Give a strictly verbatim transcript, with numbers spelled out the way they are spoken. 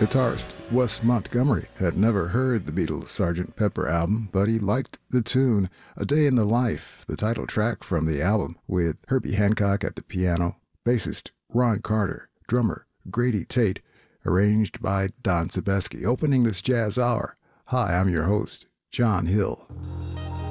Guitarist Wes Montgomery had never heard the Beatles' Sergeant Pepper album, but he liked the tune A Day in the Life, the title track from the album, with Herbie Hancock at the piano, bassist Ron Carter, drummer Grady Tate, arranged by Don Sebesky. Opening this jazz hour, hi, I'm your host, John Hill.